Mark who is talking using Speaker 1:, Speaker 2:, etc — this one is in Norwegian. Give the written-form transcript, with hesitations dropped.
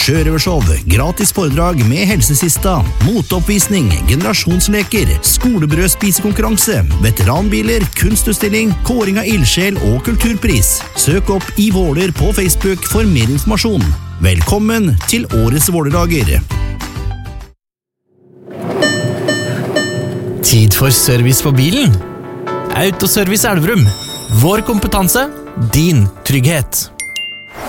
Speaker 1: sjørøvershow, gratis foredrag med helsesista, moteoppvisning, generasjonsleker, skolebrødspisekonkurranse, veteranbiler, kunstutstilling, kåring av ildsjel og kulturpris. Søk opp i Våler på Facebook for mer informasjon. Velkommen til årets Vålerdager.
Speaker 2: Tid for service på bilen. Autoservice Elverum. Vår kompetanse, din trygghet.